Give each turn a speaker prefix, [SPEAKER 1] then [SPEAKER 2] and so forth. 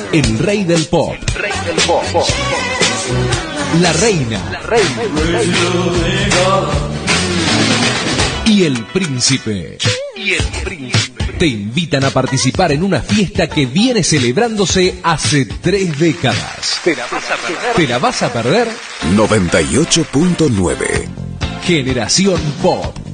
[SPEAKER 1] el rey del pop. La reina. Y el príncipe. Te invitan a participar en una fiesta que viene celebrándose hace 3 décadas. ¿Te la vas a perder?
[SPEAKER 2] 98.9
[SPEAKER 1] Generación Pop.